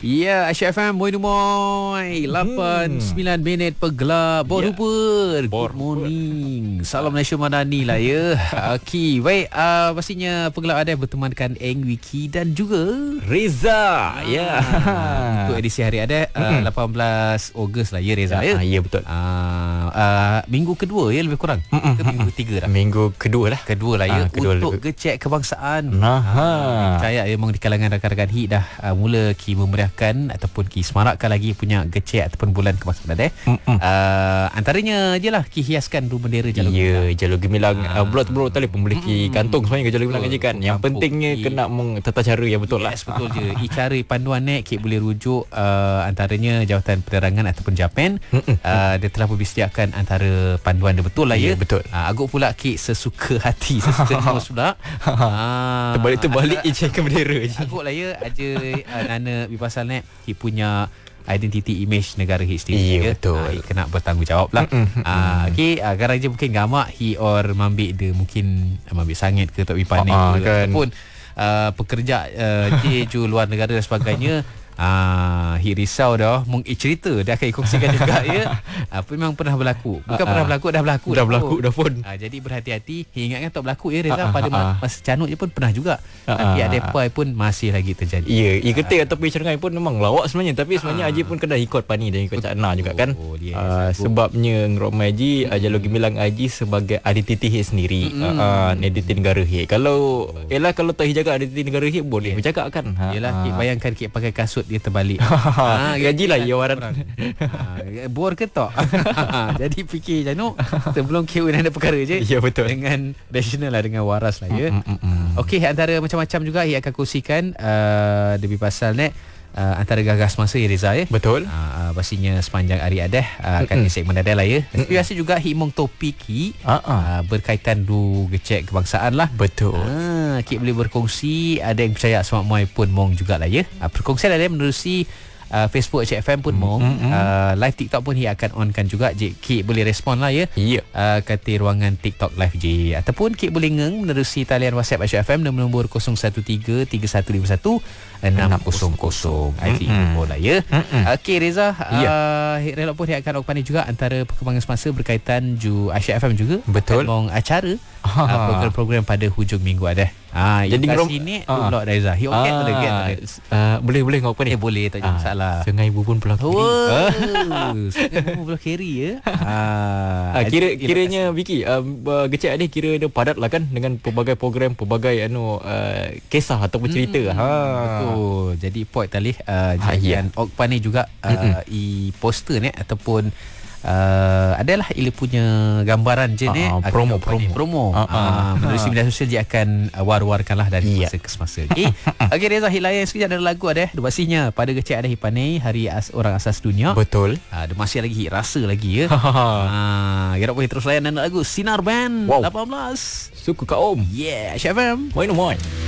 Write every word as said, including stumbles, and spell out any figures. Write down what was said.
Ya, Aisyah F M, Boy Numoy lapan sembilan minit pergelap. Bor Ya. Hooper, Bor good morning. Salam Malaysia Madani lah ya. Okey, baik, uh, pastinya pergelap ada berteman dengan Eng, Wiki dan juga Reza. Ya. Ah, untuk edisi hari ada uh, lapan belas Ogos lah ya Reza ya. Ya, ya betul. Uh, uh, minggu kedua ya lebih kurang. Mm-mm. Ke minggu ketiga dah. Minggu kedua lah. Kedua lah ya, Ah, kedua untuk lebih. gecek kebangsaan. Nah, Ah, percaya memang di kalangan rakan-rakan H I dah uh, mula ki memeriahkan ataupun ki semarakkan lagi punya gecek ataupun bulan kebangsaan dah. Uh, antaranya je lah ki hiaskan rumah bendera Jalur Ya, Jalur Gemilang. Ah. Uh, Blok-blok tadi memiliki kantung sebenarnya Jalur Gemilang Betul. je kan. Yang Kampung pentingnya Ki. kena meng tata cara yang betul lah. Yes, betul je. I cara panduan nek kik boleh rujuk uh, antaranya Jawatan Penerangan ataupun Japan. Uh, dia telah bersediakan antara panduan dia betul lah ya. Ya, betul. Uh, agak pula kik sesuka hati, sesuka nose pula. Ah, Terbalik-terbalik icaikan bendera je. Agak lah ya aja uh, Nana Bipasal nek kik punya identiti image negara H sendiri. Ya, ya. betul. Ah, kena bertanggungjawab lah. Ah, okey, ah, sekarang je mungkin gamak hi or mambik dia mungkin uh, mambik sangit ke tak bipanik Ah, ke kan. ataupun uh, pekerja uh, je ju luar negara dan sebagainya. Ah, hi risau dah mung eh, cerita dia akan kongsikan juga ya. Apa uh, memang pernah berlaku. Bukan Ah, pernah ah. berlaku dah berlaku. Dah berlaku dah pun. Ah, jadi berhati-hati. Ingatkan tak berlaku ya Reza Ah, ah, pada ah, ma- ah. masa canut je pun pernah juga. Ah, Tapi ah, ada ah. pai pun masih lagi terjadi. Ya, ia ketik ataupun cerengai pun memang lawak sebenarnya. Tapi sebenarnya Ah. Haji pun kena ikut Pani dan ikut Cak Na juga kan. Betul, yes. Uh, sebabnya Ngeromai Haji, uh, Jalur Gemilang Haji sebagai identiti H sendiri. Mm-mm. Uh, uh, identiti negara H. Kalau ialah kalau tak jaga identiti negara H boleh bercakap kan. Ha, Yelah, ah. kik bayangkan kik pakai kasut dia terbalik. Ha, gaji lah ya waran. Ha, bor ke tak? Jadi fikir Januk sebelum kik ada perkara je. Ya, betul. Dengan rasional lah, dengan waras lah ya. Mm, mm, mm. Okey, antara macam-macam juga ia akan kongsikan uh, lebih pasal ni uh, antara gagas masa ya Reza ya. Betul. Uh, pastinya sepanjang hari ada uh, akan di segmen ada lah ya. Tapi biasa juga himong topiki Ah, ah. uh, berkaitan du gecek kebangsaan lah. Betul. Ah, Kik boleh berkongsi. Ada yang percaya semak moi pun mong jugalah ya. Ah, perkongsian ada menerusi uh, Facebook H F M pun mong. mm, mm. Uh, live TikTok pun ia akan onkan juga. Jik Kik boleh respon lah ya. Ya. Uh, kata ruangan TikTok live je. Ataupun Kik boleh ngeng menerusi talian WhatsApp H F M dengan nombor kosong satu tiga tiga satu lima satu enam kosong kosong. I T info lah ya. Okey Reza, Ya. uh, relak pun dia akan opani juga antara perkembangan semasa berkaitan ju Aisyah F M juga. Betul. Mong acara Ha. uh, program-program pada hujung minggu ada. Ah, Jadi jadi kat gerom- sini Ah. pula Reza. Hi okey Ah, boleh get boleh. uh, boleh boleh ngau apa ni? Eh boleh tak ada Ah, masalah. Sungai Bubun Pulau Kiri. Oh, sekarang boleh carry ya. Ah, Ah, kira jadi- kiranya Vicky uh, uh, gecek ni kira dia padat lah kan dengan pelbagai program, pelbagai anu uh, kisah ataupun cerita. Hmm, ha. Betul. Jadi point tadi uh, Ah, jangan ya. Okpan ni juga uh, i poster ni ataupun uh, adalah ia punya gambaran je ni Ah, akan promo, Okpan ni. promo. promo Ah, ah. uh, melalui media sosial dia akan uh, war-warkan lah dari Ya. masa ke semasa. Okey. Okey Reza, hilayan sekejap ada lagu ada eh. Pastinya pada gecek ada hipanai hari as, orang asas dunia. Betul. Ah, ada masih lagi rasa lagi ya. Ah, gerak boleh terus layan dan lagu Sinar Band Wow. lapan belas. Suku kaum. Yeah, H F M. Moin moin.